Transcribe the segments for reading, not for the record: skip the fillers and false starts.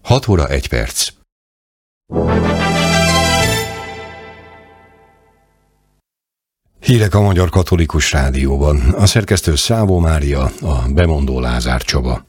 6 óra 1 perc. Hírek a Magyar Katolikus Rádióban. A szerkesztő Szávó Mária, a bemondó Lázár Csaba.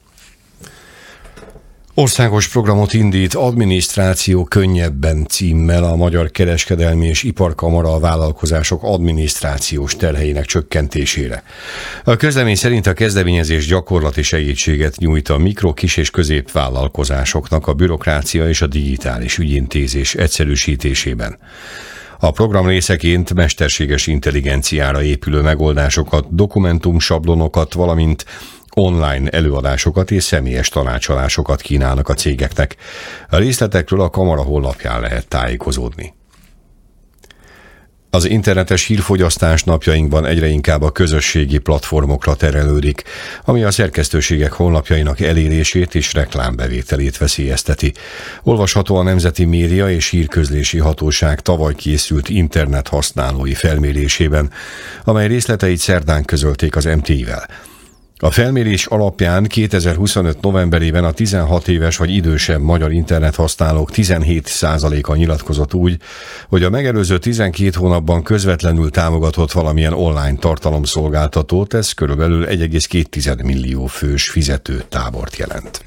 Országos programot indít Adminisztráció könnyebben címmel a Magyar Kereskedelmi és Iparkamara a vállalkozások adminisztrációs terheinek csökkentésére. A közlemény szerint a kezdeményezés gyakorlati segítséget nyújt a mikro-, kis- és középvállalkozásoknak a bürokrácia és a digitális ügyintézés egyszerűsítésében. A program részeként mesterséges intelligenciára épülő megoldásokat, dokumentumsablonokat, valamint online előadásokat és személyes tanácsadásokat kínálnak a cégeknek. A részletekről a kamara honlapján lehet tájékozódni. Az internetes hírfogyasztás napjainkban egyre inkább a közösségi platformokra terelődik, ami a szerkesztőségek honlapjainak elérését és reklámbevételét veszélyezteti. Olvasható a Nemzeti Média és Hírközlési Hatóság tavaly készült internet használói felmérésében, amely részleteit szerdán közölték az MTI-vel. A felmérés alapján 2025 novemberében a 16 éves vagy idősebb magyar internethasználók 17%-a nyilatkozott úgy, hogy a megelőző 12 hónapban közvetlenül támogatott valamilyen online tartalomszolgáltatót, ez körülbelül 1,2 millió fős fizető tábort jelent.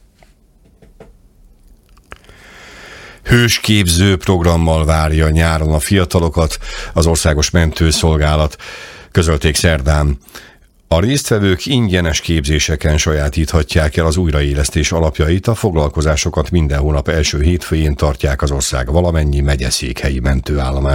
Hősképző programmal várja nyáron a fiatalokat az Országos Mentőszolgálat, közölték szerdán. A résztvevők ingyenes képzéseken sajátíthatják el az újraélesztés alapjait, a foglalkozásokat minden hónap első hétfőjén tartják az ország valamennyi megyeszékhelyi mentőállomásán.